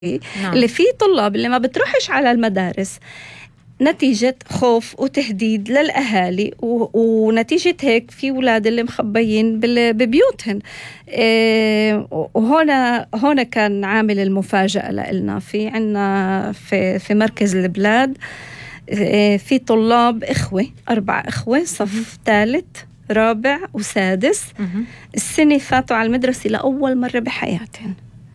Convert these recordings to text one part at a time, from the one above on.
نعم. اللي فيه طلاب اللي ما بتروحش على المدارس نتيجة خوف وتهديد للأهالي، ونتيجة هيك في أولاد اللي مخبيين ببيوتهم. وهنا كان عامل المفاجأة لنا عنا في مركز البلاد. في طلاب 4 إخوة صف 3 رابع وسادس السنة فاتوا على المدرسة لأول مرة بحياتهم.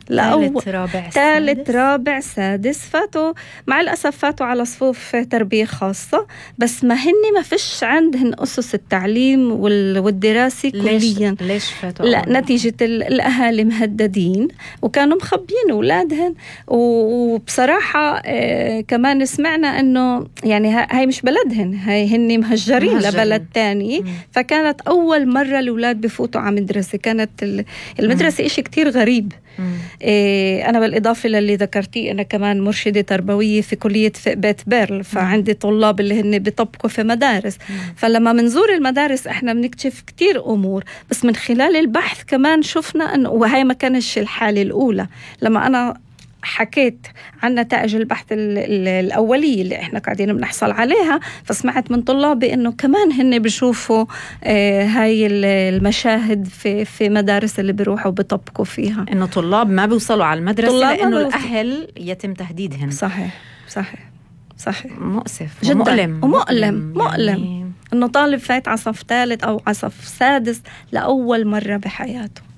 ثالث رابع سادس فاتوا، مع الأسف فاتوا على صفوف تربية خاصة، بس ما فيش عندهن أسس التعليم والدراسة كليا. ليش فاتوا؟ لا، نتيجة الأهالي مهددين وكانوا مخبين أولادهن. وبصراحة كمان سمعنا أنه يعني هاي مش بلدهن، هاي هن مهجرين لبلد تاني. فكانت أول مرة الأولاد بفوتوا على مدرسة. كانت المدرسة إشي كتير غريب. أنا بالإضافة للي ذكرتيه أنا كمان مرشدة تربوية في كلية بيت بيرل، فعندي طلاب اللي هن بيطبقوا في مدارس. فلما منزور المدارس إحنا بنكتشف كتير أمور، بس من خلال البحث كمان شفنا أنه، وهي ما كانش الحالة الأولى. لما أنا حكيت عن نتائج البحث الأولية اللي إحنا قاعدين بنحصل عليها، فسمعت من طلابي إنه كمان هن بيشوفوا هاي المشاهد في مدارس اللي بيروحوا بيطبقوا فيها، إنه طلاب ما بيوصلوا على المدرسة لأنه الأهل يتم تهديدهم. صحيح مؤسف جدا ومؤلم يعني إنه طالب فات على صف 3 أو على صف 6 لأول مرة بحياته.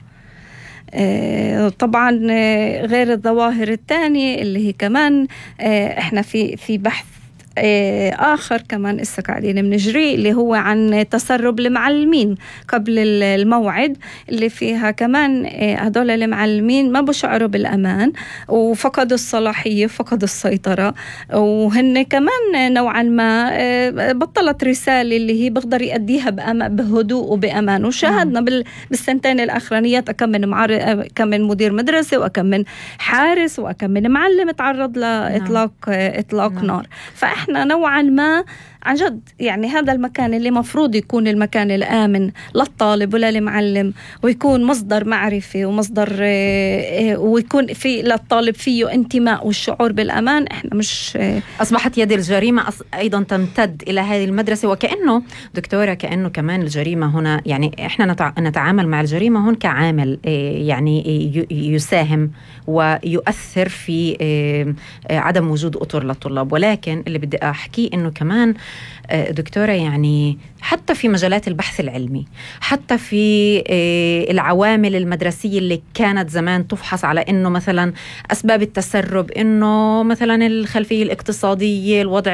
طبعا غير الظواهر الثانية اللي هي كمان احنا في بحث آخر كمان إسا قاعدين بنجري، اللي هو عن تسرب المعلمين قبل الموعد، اللي فيها كمان هدول المعلمين ما بشعروا بالأمان وفقدوا الصلاحية، فقدوا السيطرة، وهن كمان نوعا ما بطلت رسالة اللي هي بقدر يأديها بهدوء وبأمان. وشاهدنا بالسنتين الأخرانيات كم من مدير مدرسة وكم من حارس وكم من معلم تعرض لإطلاق نار. فإحنا نوعا ما عن جد يعني هذا المكان اللي مفروض يكون المكان الآمن للطالب ولا للمعلم، ويكون مصدر معرفة ومصدر ويكون في للطالب فيه انتماء والشعور بالأمان، إحنا مش أصبحت يد الجريمة أيضا تمتد إلى هذه المدرسة. وكأنه دكتورة كأنه كمان الجريمة هنا يعني إحنا نتعامل مع الجريمة هون كعامل يعني يساهم ويؤثر في عدم وجود أطر للطلاب. ولكن اللي بدي أحكي إنه كمان دكتورة يعني حتى في مجالات البحث العلمي، حتى في العوامل المدرسية اللي كانت زمان تفحص على إنه مثلا أسباب التسرب، إنه مثلا الخلفية الاقتصادية، الوضع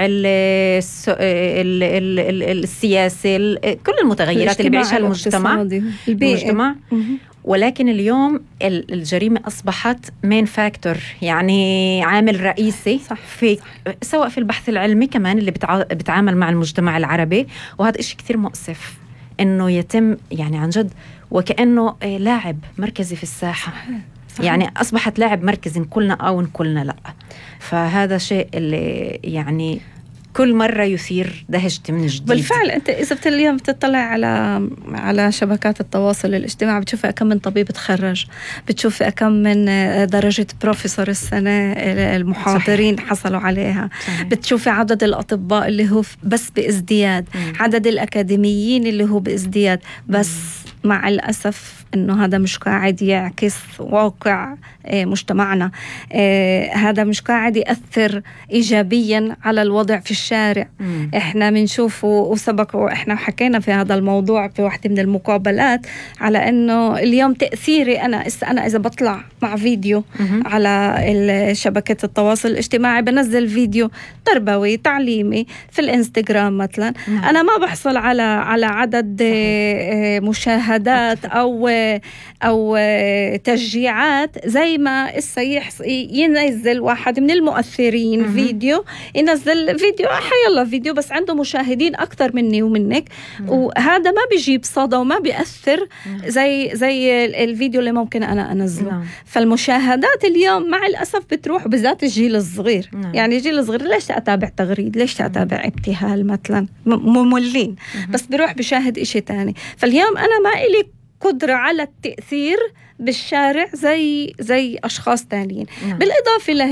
السياسي، كل المتغيرات اللي بيعيشها المجتمع. ولكن اليوم الجريمة أصبحت مين فاكتور، يعني عامل رئيسي سواء في البحث العلمي كمان اللي بتعامل مع المجتمع العربي. وهذا إشي كتير مؤسف إنه يتم يعني عن جد وكأنه لاعب مركزي في الساحة. صحيح. يعني أصبحت لاعب مركزي، نقولنا أو نقولنا لا. فهذا شيء اللي يعني كل مرة يثير دهشتي من جديد. بالفعل أنت إذا اليوم بتطلع على شبكات التواصل الاجتماعي بتشوف كم من طبيب تخرج، بتشوف كم من درجة بروفيسور السنة المحاضرين حصلوا عليها. بتشوف عدد الأطباء اللي هو بس بازدياد، عدد الأكاديميين اللي هو بازدياد. بس مع الأسف إنه هذا مش قاعد يعكس واقع مجتمعنا. هذا مش قاعد يأثر إيجابيا على الوضع في الشارع. إحنا بنشوفه وسبق وإحنا حكينا في هذا الموضوع في واحدة من المقابلات على إنه اليوم تأثيري أنا إذا بطلع مع فيديو على شبكة التواصل الاجتماعي، بنزل فيديو تربوي تعليمي في الانستغرام مثلا، أنا ما بحصل على عدد مشاهدات أو تشجيعات زي ما ينزل واحد من المؤثرين فيديو، ينزل فيديو حيالله فيديو بس عنده مشاهدين أكتر مني ومنك، وهذا ما بيجيب صدى وما بيأثر زي الفيديو اللي ممكن أنا أنزله. فالمشاهدات اليوم مع الأسف بتروح بذات الجيل الصغير. يعني الجيل الصغير ليش أتابع تغريد، ليش أتابع ابتهال مثلا، مملين، بس بيروح بشاهد إشي تاني. فاليوم أنا ما إلي قدرة على التأثير بالشارع زي أشخاص تانيين. بالإضافة